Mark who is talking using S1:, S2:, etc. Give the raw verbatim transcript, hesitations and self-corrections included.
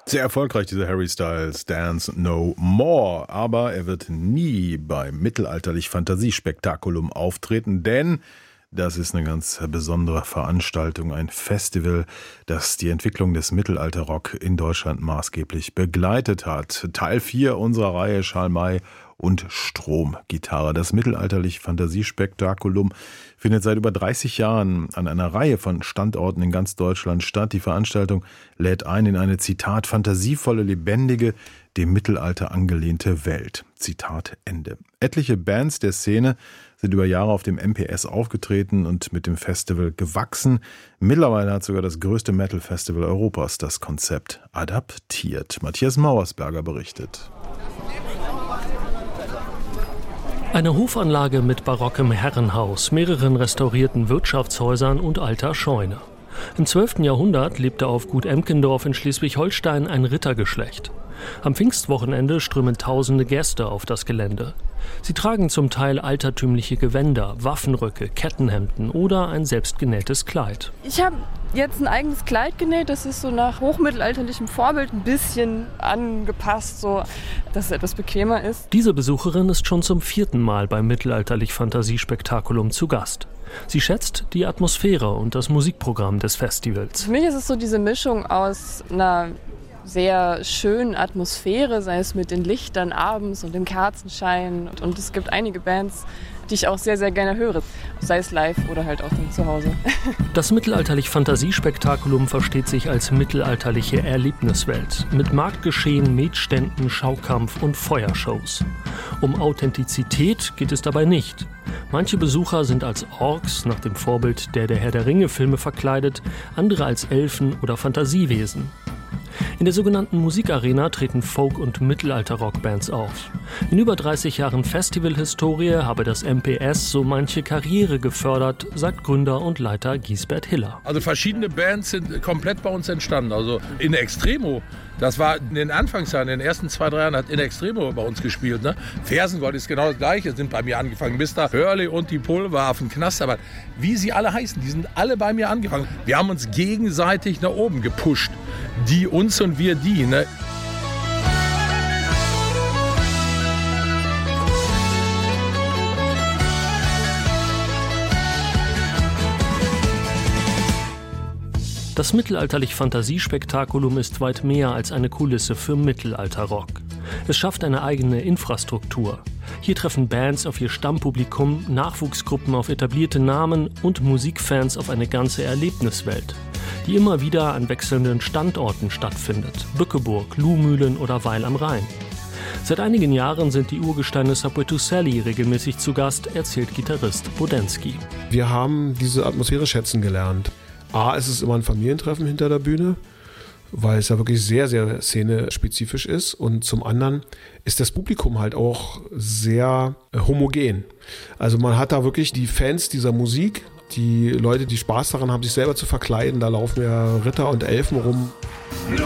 S1: Sehr erfolgreich, dieser Harry Styles Dance No More. Aber er wird nie beim Mittelalterlich-Fantasiespektakulum auftreten, denn das ist eine ganz besondere Veranstaltung, ein Festival, das die Entwicklung des Mittelalterrock in Deutschland maßgeblich begleitet hat. Teil vier unserer Reihe Schalmei und Stromgitarre. Das Mittelalterlich-Fantasiespektakulum findet seit über dreißig Jahren an einer Reihe von Standorten in ganz Deutschland statt. Die Veranstaltung lädt ein in eine, Zitat, fantasievolle, lebendige, dem Mittelalter angelehnte Welt. Zitat Ende. Etliche Bands der Szene sind über Jahre auf dem M P S aufgetreten und mit dem Festival gewachsen. Mittlerweile hat sogar das größte Metal-Festival Europas das Konzept adaptiert. Matthias Mauersberger berichtet.
S2: Eine Hofanlage mit barockem Herrenhaus, mehreren restaurierten Wirtschaftshäusern und alter Scheune. Im zwölften Jahrhundert lebte auf Gut Emkendorf in Schleswig-Holstein ein Rittergeschlecht. Am Pfingstwochenende strömen tausende Gäste auf das Gelände. Sie tragen zum Teil altertümliche Gewänder, Waffenröcke, Kettenhemden oder ein selbstgenähtes Kleid.
S3: Ich habe jetzt ein eigenes Kleid genäht, das ist so nach hochmittelalterlichem Vorbild ein bisschen angepasst, so dass es etwas bequemer ist.
S2: Diese Besucherin ist schon zum vierten Mal beim Mittelalterlich-Fantasiespektakulum zu Gast. Sie schätzt die Atmosphäre und das Musikprogramm des Festivals.
S3: Für mich ist es so diese Mischung aus einer sehr schönen Atmosphäre, sei es mit den Lichtern abends und dem Kerzenschein. Und es gibt einige Bands, die ich auch sehr, sehr gerne höre, sei es live oder halt auch dann zu Hause.
S2: Das Mittelalterlich-Fantasiespektakulum versteht sich als mittelalterliche Erlebniswelt mit Marktgeschehen, Metständen, Schaukampf und Feuershows. Um Authentizität geht es dabei nicht. Manche Besucher sind als Orks nach dem Vorbild der Der Herr der Ringe-Filme verkleidet, andere als Elfen oder Fantasiewesen. In der sogenannten Musikarena treten Folk- und Mittelalter-Rockbands auf. In über dreißig Jahren Festivalhistorie habe das M P S so manche Karriere gefördert, sagt Gründer und Leiter Giesbert Hiller.
S4: Also verschiedene Bands sind komplett bei uns entstanden. Also In Extremo, das war in den Anfangsjahren, in den ersten zwei, drei Jahren hat In Extremo bei uns gespielt. Ne? Fersengold ist genau das Gleiche, sind bei mir angefangen. Mister Hurley und die Pulveraffen, Knasterband, wie sie alle heißen, die sind alle bei mir angefangen. Wir haben uns gegenseitig nach oben gepusht. Die uns und wir die, ne?
S2: Das Mittelalterlich-Fantasiespektakulum ist weit mehr als eine Kulisse für Mittelalterrock. Es schafft eine eigene Infrastruktur. Hier treffen Bands auf ihr Stammpublikum, Nachwuchsgruppen auf etablierte Namen und Musikfans auf eine ganze Erlebniswelt, die immer wieder an wechselnden Standorten stattfindet. Bückeburg, Luhmühlen oder Weil am Rhein. Seit einigen Jahren sind die Urgesteine Subway to Sally regelmäßig zu Gast, erzählt Gitarrist Bodensky.
S5: Wir haben diese Atmosphäre schätzen gelernt. A, ist es immer ein Familientreffen hinter der Bühne, weil es ja wirklich sehr, sehr szenespezifisch ist. Und zum anderen ist das Publikum halt auch sehr äh, homogen. Also man hat da wirklich die Fans dieser Musik, die Leute, die Spaß daran haben, sich selber zu verkleiden. Da laufen ja Ritter und Elfen rum.